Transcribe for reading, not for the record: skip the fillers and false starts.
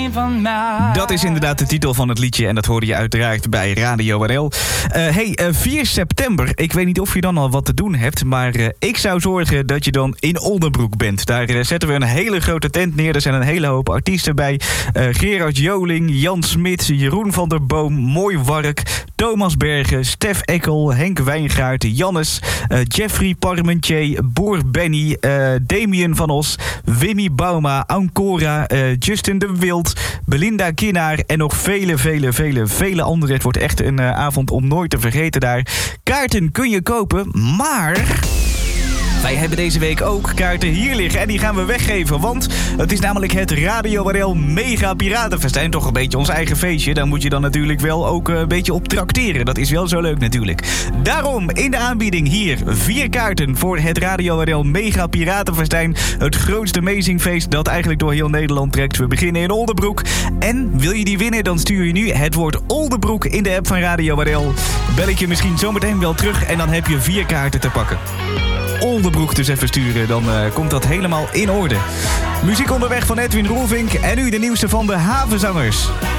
alleen van mij. Dat is inderdaad de titel van het liedje en dat hoorde je uiteraard bij Radio NL. 4 september, ik weet niet of je dan al wat te doen hebt, maar ik zou zorgen dat je dan in Oldenbroek bent. Daar zetten we een hele grote tent neer, er zijn een hele hoop artiesten bij. Gerard Joling, Jan Smit, Jeroen van der Boom, Mooi Wark, Thomas Bergen, Stef Ekkel, Henk Wijngaard, Jannes, Jeffrey Parmentier, Boer Benny, Damien van Os, Wimmy Bauma, Ancora, Justin de Wild, Belinda Kinnaar en nog vele anderen. Het wordt echt een avond om nooit te vergeten daar. Kaarten kun je kopen, maar wij hebben deze week ook kaarten hier liggen en die gaan we weggeven. Want het is namelijk het Radio NL Mega Piratenfestijn. Toch een beetje ons eigen feestje. Daar moet je dan natuurlijk wel ook een beetje op trakteren. Dat is wel zo leuk natuurlijk. Daarom in de aanbieding hier 4 kaarten voor het Radio NL Mega Piratenfestijn. Het grootste amazingfeest dat eigenlijk door heel Nederland trekt. We beginnen in Oldenbroek. En wil je die winnen, dan stuur je nu het woord Oldenbroek in de app van Radio NL. Bel ik je misschien zometeen wel terug en dan heb je 4 kaarten te pakken. Oldenbroek dus even sturen, dan komt dat helemaal in orde. Muziek onderweg van Edwin Roelvink en nu de nieuwste van de Havenzangers.